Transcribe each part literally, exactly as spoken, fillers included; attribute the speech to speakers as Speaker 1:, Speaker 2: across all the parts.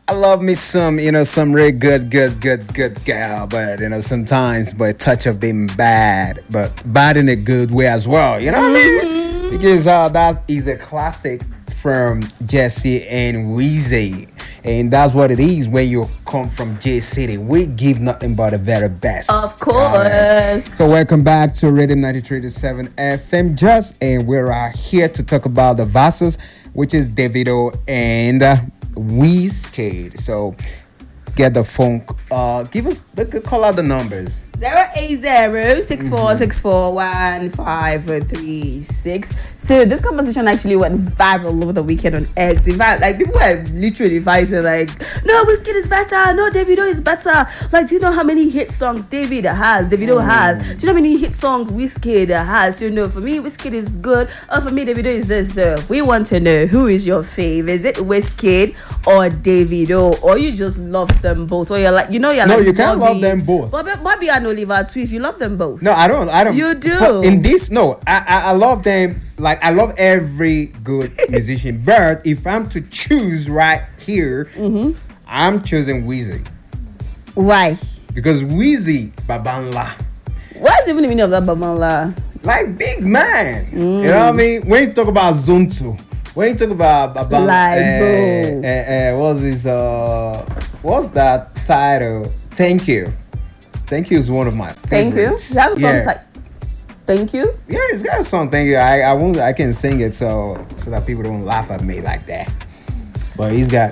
Speaker 1: I love me some, you know, some really good, good, good, good gal, but you know, sometimes, but a touch of being bad, but bad in a good way as well. You know what I mean? Because uh, that is a classic from Jesse and Weezy, and that's what it is when you come from J City. We give nothing but the very best.
Speaker 2: Of course.
Speaker 1: Right. So welcome back to Rhythm ninety-three point seven F M, just, and we're uh, here to talk about the verses, which is Davido and uh, Wizkid. So get the phone. Uh, give us the call out the numbers.
Speaker 2: Zero eight zero six four six four one five three six. So this conversation actually went viral over the weekend on X. In fact, like people were literally fighting, like, no, Wizkid is better, no, Davido is better. Like, do you know how many hit songs David has? Davido mm. has. Do you know how many hit songs Wizkid has? You know, for me, Wizkid is good. Or for me, Davido is this. Uh, we want to know, who is your fave? Is it Wizkid or Davido, or you just love them both? Or you're like, you know, you're
Speaker 1: no,
Speaker 2: like,
Speaker 1: you can't
Speaker 2: Bobby,
Speaker 1: love them both.
Speaker 2: Bobby, Bobby and Oliver Twist, you love them both.
Speaker 1: No, I don't. I don't.
Speaker 2: You do.
Speaker 1: For, in this, no, I, I I love them. Like, I love every good musician. But if I'm to choose right here, mm-hmm. I'm choosing Weezy.
Speaker 2: Why?
Speaker 1: Because Weezy, Babanla.
Speaker 2: What is even the meaning of that Babanla?
Speaker 1: Like big man.
Speaker 2: Mm.
Speaker 1: You know what I mean? When you talk about Zone two, when you talk about Babanla,
Speaker 2: like,
Speaker 1: uh, uh, uh, what's this? Uh, what's that title? Thank you. Thank you is one of my favorites.
Speaker 2: Thank you. That was
Speaker 1: yeah.
Speaker 2: some type. Thank you.
Speaker 1: Yeah, it's got a song. Thank you. I I won't. I can sing it so so that people don't laugh at me like that. But he's got.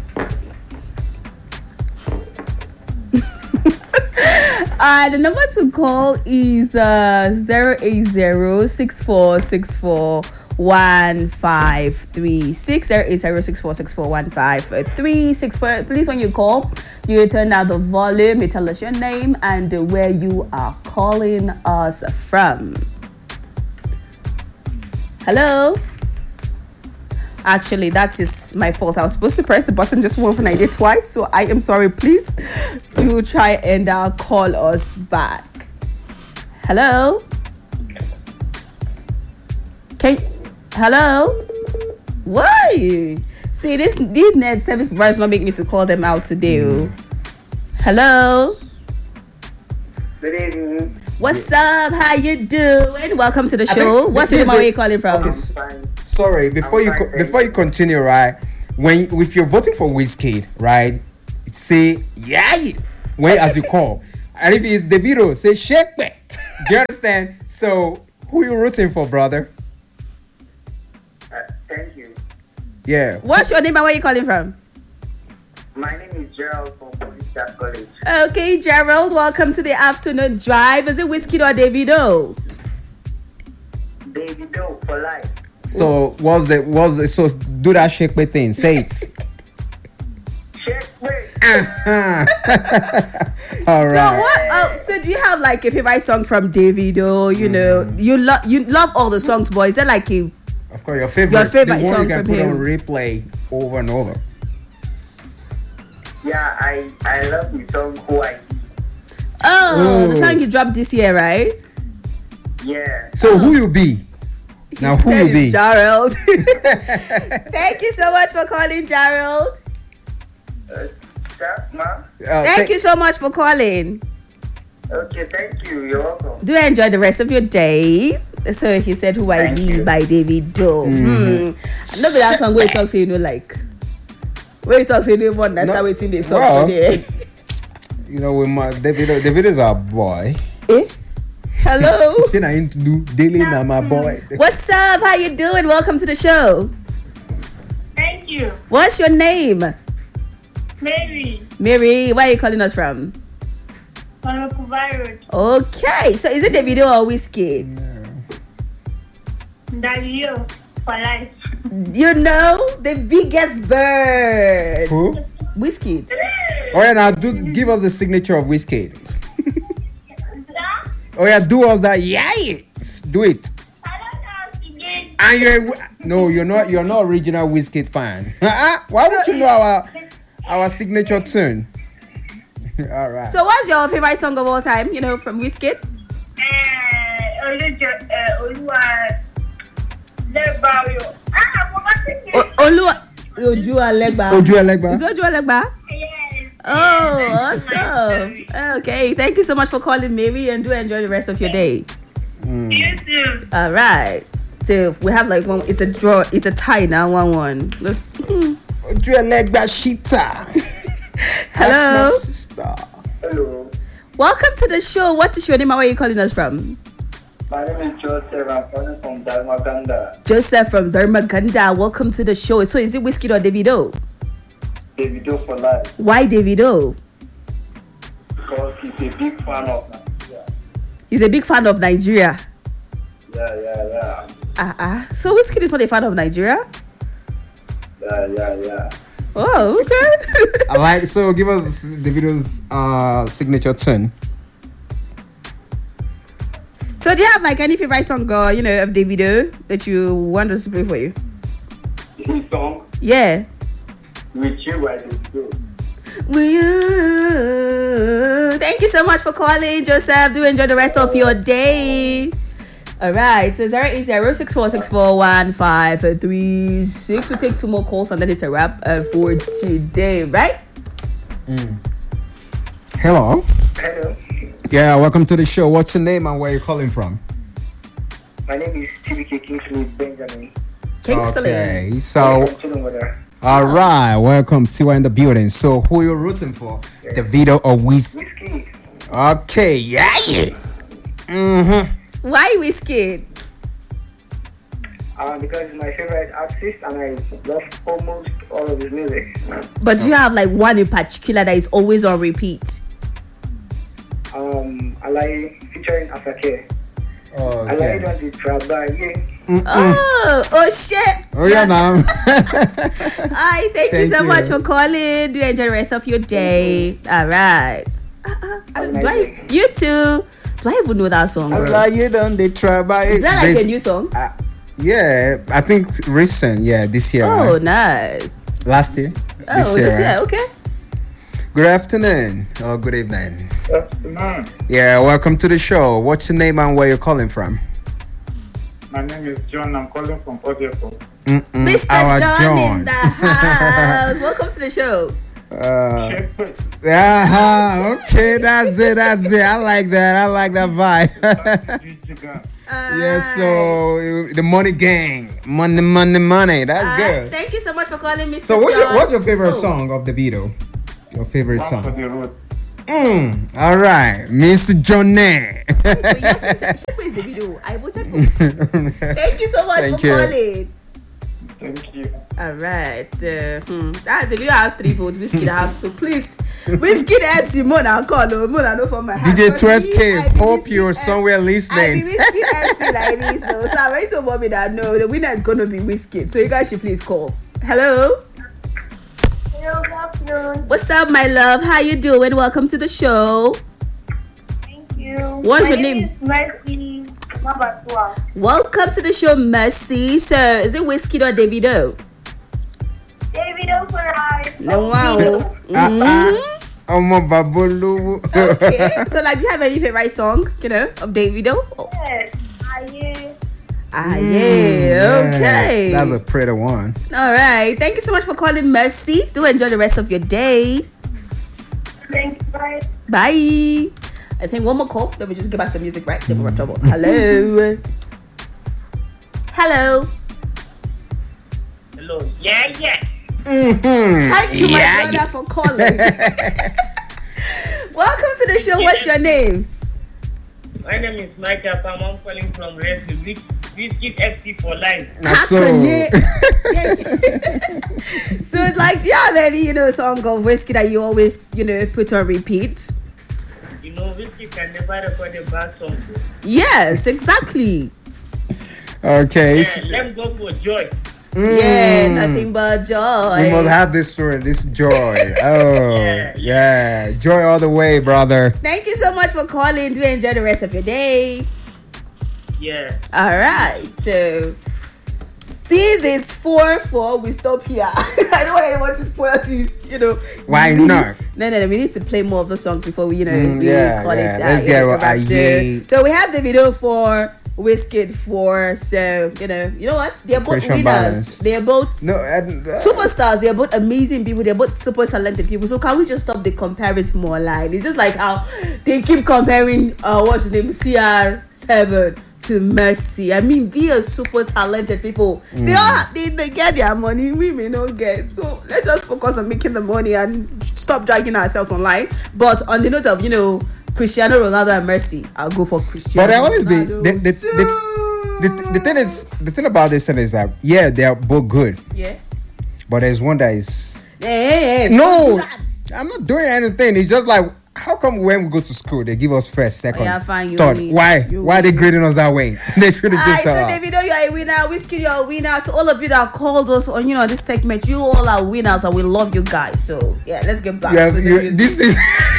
Speaker 2: uh, the number to call is uh zero eight zero six four six four one five three six zero eight zero six four six four one five three six. Please, when you call, you turn down the volume, you tell us your name and where you are calling us from. Hello. Actually, that is my fault. I was supposed to press the button just once and I did twice, so I am sorry. Please do try and uh, call us back. Hello. Can hello? Why? See, this these net service providers not make me to call them out today. Mm. Hello.
Speaker 3: Good evening.
Speaker 2: What's up? How you doing? Welcome to the show. What's your name? Where are you calling from?
Speaker 1: Okay, sorry, before I'm you fine, co- before you continue, right? When if you're voting for Wizkid, right? Say yeah when as you call, and if it's Davido, say shake me. Do you understand? So who you rooting for, brother?
Speaker 3: Thank you.
Speaker 1: Yeah.
Speaker 2: What's your name and where are you calling from?
Speaker 3: My name is Gerald from Police College.
Speaker 2: Okay, Gerald, welcome to the afternoon drive. Is it Wizkid or Davido?
Speaker 3: Davido for life.
Speaker 1: So what's the what's the so do that shake me thing? Say it.
Speaker 3: Shake me.
Speaker 1: Uh-huh. All right.
Speaker 2: So what? Oh, so do you have like a favorite song from Davido? You mm. know, you love you love all the songs, boy. Is that like a
Speaker 1: Of course, your favorite,
Speaker 2: your favorite
Speaker 1: the one
Speaker 2: song
Speaker 1: you can
Speaker 2: from
Speaker 1: put
Speaker 2: him.
Speaker 1: on replay over and over.
Speaker 3: Yeah, I I love the song Who I Be.
Speaker 2: Oh,
Speaker 1: Ooh.
Speaker 2: the song you dropped this year, right?
Speaker 3: Yeah.
Speaker 1: So
Speaker 2: Oh.
Speaker 1: who you be? Now
Speaker 2: He
Speaker 1: who
Speaker 2: said
Speaker 1: you be?
Speaker 2: it's Gerald. Thank you so much for calling, Gerald.
Speaker 3: Uh, that, ma?
Speaker 1: Uh,
Speaker 2: Thank
Speaker 1: th-
Speaker 2: you so much for calling.
Speaker 3: Okay, thank you. You're welcome.
Speaker 2: Do enjoy the rest of your day. So he said, "Who I
Speaker 3: Thank
Speaker 2: Be"
Speaker 3: you.
Speaker 2: by Davido.
Speaker 1: Mm-hmm.
Speaker 2: Hmm. Not be that song where he talks, you know, like where he talks, you know, one that's
Speaker 1: No.
Speaker 2: how it's in the song
Speaker 1: Well,
Speaker 2: today.
Speaker 1: You know, with my Davido, Davido is our boy.
Speaker 2: Eh? Hello.
Speaker 1: Then I need to do daily now, my boy.
Speaker 2: What's up? How you doing? Welcome to the show.
Speaker 4: Thank you.
Speaker 2: What's your name?
Speaker 4: Mary.
Speaker 2: Mary. Where are you calling us from?
Speaker 4: From Road.
Speaker 2: Okay. So is it Davido or Wizkid?
Speaker 4: Dario for life.
Speaker 2: You know, the biggest bird.
Speaker 1: Who?
Speaker 2: Wizkid.
Speaker 1: Oh yeah, now do give us the signature of Wizkid. Oh yeah, do us that. Yeah, do it.
Speaker 4: I don't know how to get.
Speaker 1: And you're no, you're not. You're not original Wizkid fan. Why would you know our our signature tune? All right.
Speaker 2: So what's your favorite song of all time? You know, from Wizkid?
Speaker 4: Uh, Olujo, uh, Olua, Lebario. Ah, I'm forgetting
Speaker 2: O-
Speaker 4: it.
Speaker 2: Olu Oju Alegba.
Speaker 1: Oju Elegba.
Speaker 2: Is it Oju Alegba?
Speaker 4: Yes.
Speaker 2: Oh, awesome. Okay, thank you so much for calling, Mary, and do enjoy the rest of your day.
Speaker 4: You too.
Speaker 2: All right. So we have like one. It's a draw. It's a tie now. One one. Let's. Hmm.
Speaker 1: Oju Elegba Shita.
Speaker 2: Hello.
Speaker 1: That's my sister.
Speaker 3: Hello,
Speaker 2: Welcome to the show. What is your name and where are you calling us from?
Speaker 3: my name is Joseph. I'm calling from Dalmaganda.
Speaker 2: Joseph from Zarmaganda. Welcome to the show. So is it Whiskey or Davido?
Speaker 3: Davido for life
Speaker 2: Why Davido?
Speaker 3: because he's a big fan of Nigeria.
Speaker 2: He's a big fan of Nigeria.
Speaker 3: Yeah, yeah, yeah,
Speaker 2: Ah, uh-uh. So Whiskey is not a fan of Nigeria?
Speaker 3: yeah, yeah, yeah.
Speaker 2: Oh, okay.
Speaker 1: I like. So give us the video's uh signature tune.
Speaker 2: So do you have like any favorite song, or you know, of Davido that you want us to play for you?
Speaker 3: His song
Speaker 2: Yeah.
Speaker 3: with you by Davido.
Speaker 2: Will you? Thank you so much for calling, Joseph. Do enjoy the rest of your day. All right, so zero eight zero six four six four one five three six. We take two more calls and then it's a wrap uh, for today, right?
Speaker 1: Hello.
Speaker 3: Hello,
Speaker 1: Yeah, welcome to the show. What's your name and where you calling from?
Speaker 3: my name is T B K Kingsley Benjamin.
Speaker 2: Kingsley.
Speaker 1: Okay, so
Speaker 3: I'm chilling with her.
Speaker 1: all right, welcome to in the building. So who you rooting for? Davido or Wiz?
Speaker 3: Whiskey.
Speaker 1: Okay, yeah, yeah. Mm-hmm.
Speaker 2: Why Whiskey?
Speaker 3: Um, because he's my favorite artist and I love almost all of his music.
Speaker 2: But do you have like one in particular that is always on repeat?
Speaker 3: Um, I like featuring Asake. I like
Speaker 1: Okay.
Speaker 3: it on the Traba, yeah.
Speaker 2: Oh, oh shit.
Speaker 1: Oh yeah, now.
Speaker 2: Hi, thank, you
Speaker 1: Thank
Speaker 2: so
Speaker 1: you.
Speaker 2: much for calling. Do enjoy the rest of your day. All right. Uh-uh. I don't, do I, you too. Do I even know that song?
Speaker 1: I
Speaker 2: bro?
Speaker 1: like you done the try by
Speaker 2: Is that like a new song?
Speaker 1: Uh, yeah, I think recent. Yeah, this year.
Speaker 2: Oh,
Speaker 1: right?
Speaker 2: nice.
Speaker 1: Last year.
Speaker 2: Oh,
Speaker 1: this year.
Speaker 2: this year.
Speaker 1: right?
Speaker 2: Okay.
Speaker 1: Good afternoon or good evening.
Speaker 3: That's the man.
Speaker 1: Yeah, welcome to the show. What's your name and where you're calling from?
Speaker 3: My name is John. I'm calling from Odepo.
Speaker 1: Mm-mm,
Speaker 2: Mister
Speaker 1: our
Speaker 2: John, in the house. Welcome to the show.
Speaker 1: Uh, yeah, okay, that's it, that's it. I like that. I like that vibe. Yeah, so uh, the money gang, money, money, money. That's
Speaker 2: Uh,
Speaker 1: good.
Speaker 2: Thank you so much for calling, Mister
Speaker 1: So, what's
Speaker 2: John.
Speaker 1: your, what's your favorite
Speaker 2: Oh.
Speaker 1: song of the video? Your favorite
Speaker 3: For
Speaker 1: song?
Speaker 3: the road.
Speaker 1: Mm, all right, Mister Johnny.
Speaker 2: But you actually said, Shepa is the video. I voted for you. Thank you so much
Speaker 1: Thank
Speaker 2: for
Speaker 1: you.
Speaker 2: calling.
Speaker 3: Thank you.
Speaker 2: All right. Uh, hmm. That's the video has three votes. Whiskey the house two. Please. Whiskey the F C Mona call. Oh, Mona no for my hand.
Speaker 1: D J
Speaker 2: But
Speaker 1: twelve
Speaker 2: me,
Speaker 1: K,
Speaker 2: I be
Speaker 1: hope
Speaker 2: Whiskey
Speaker 1: you're
Speaker 2: F-
Speaker 1: somewhere
Speaker 2: I be
Speaker 1: listening.
Speaker 2: Whiskey F C like this. So, so I'm ready to mommy that no, the winner is gonna be Whiskey. So you guys should please call. Hello.
Speaker 4: Hello, good afternoon.
Speaker 2: What's up, my love? How you doing? Welcome to the show.
Speaker 4: Thank you.
Speaker 2: What's
Speaker 4: My
Speaker 2: your name?
Speaker 4: is Mercy Mabatua.
Speaker 2: Welcome to the show, Mercy. So is it Whiskey or Davido?
Speaker 4: David Operai.
Speaker 2: No, wow.
Speaker 1: Ah,
Speaker 2: Mhm.
Speaker 1: ah. Omo babulu.
Speaker 2: Okay. So like, do you have any favorite song? You know, of Davido? Oh.
Speaker 4: Yes. Aye.
Speaker 2: Ah, yeah. Okay.
Speaker 1: That's a pretty one.
Speaker 2: All right. Thank you so much for calling, Mercy. Do enjoy the rest of your day.
Speaker 4: Thank you. Bye.
Speaker 2: Bye. I think one more call. Let me just get back to music, right? Then we're in trouble. Hello. Hello.
Speaker 3: Hello. Yeah, yeah.
Speaker 1: Mm-hmm.
Speaker 2: Thank you, my
Speaker 1: Yeah,
Speaker 2: brother, for calling. Welcome to the show. What's your name?
Speaker 5: My name is Michael Pam. I'm calling from Rescue. Biscuit F C for life.
Speaker 1: Now, so,
Speaker 2: Kanye. So, like, do you have any, you know, song of Whiskey that you always, you know, put on repeat?
Speaker 5: You know, Whiskey can never record a bad song.
Speaker 2: Yes, exactly.
Speaker 1: okay.
Speaker 5: Yeah,
Speaker 1: s-
Speaker 5: let's go for Joy.
Speaker 2: Yeah,
Speaker 1: Mm.
Speaker 2: nothing but joy.
Speaker 1: We must have this story, this joy. Oh,
Speaker 5: Yeah.
Speaker 1: yeah. Joy all the way, brother.
Speaker 2: Thank you so much for calling. Do enjoy the rest of your day.
Speaker 5: Yeah.
Speaker 2: All right. So, since it's four four, we stop here. I don't want anyone to spoil this, you know.
Speaker 1: Why
Speaker 2: We-
Speaker 1: not?
Speaker 2: No, no, no. We need to play more of the songs before we, you know,
Speaker 1: Mm,
Speaker 2: we
Speaker 1: yeah,
Speaker 2: call
Speaker 1: yeah.
Speaker 2: it.
Speaker 1: Let's
Speaker 2: uh,
Speaker 1: get
Speaker 2: you know,
Speaker 1: what I
Speaker 2: back to-
Speaker 1: hate.
Speaker 2: So we have the video for Wizkid four. So you know, you know what? They're both
Speaker 1: Christian
Speaker 2: winners.
Speaker 1: balance.
Speaker 2: They're both
Speaker 1: No, and, uh,
Speaker 2: superstars. They're both amazing people. They're both super talented people. So can we just stop the comparison more line? It's just like how they keep comparing uh what's his name C R seven to Mercy. I mean, they are super talented people.
Speaker 1: Mm.
Speaker 2: They all they, they get their money. We may not get. So let's just focus on making the money and stop dragging ourselves online. But on the note of you know Cristiano Ronaldo and Mercy, I'll go for Cristiano.
Speaker 1: But I always be
Speaker 2: Ronaldo.
Speaker 1: the the, the, the, the thing is the thing about this thing is that yeah, they are both good,
Speaker 2: yeah.
Speaker 1: but there's one that is
Speaker 2: Hey, hey, hey,
Speaker 1: no.
Speaker 2: don't do that.
Speaker 1: I'm not doing anything. It's just like how come when we go to school they give us first, second,
Speaker 2: Oh, yeah, fine, you
Speaker 1: third?
Speaker 2: win.
Speaker 1: Why?
Speaker 2: You
Speaker 1: Why are they
Speaker 2: win.
Speaker 1: grading us that way? They should have
Speaker 2: Alright,
Speaker 1: just.
Speaker 2: so
Speaker 1: Uh,
Speaker 2: Davido, you're a winner. Wizkid, you're a winner. To all of you that called us on, you know, this segment, you all are winners, and we love you guys. So yeah, let's get back
Speaker 1: you
Speaker 2: to
Speaker 1: have,
Speaker 2: the
Speaker 1: you,
Speaker 2: music.
Speaker 1: this is.